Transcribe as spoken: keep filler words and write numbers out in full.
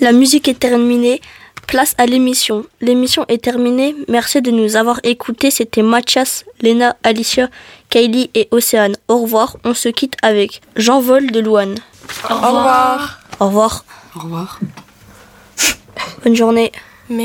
La musique est terminée. Place à l'émission. L'émission est terminée. Merci de nous avoir écoutés. C'était Mathias, Léna, Alicia, Kylie et Océane. Au revoir. On se quitte avec J'envole de Louane. Au revoir. Au revoir. Au revoir. Bonne journée.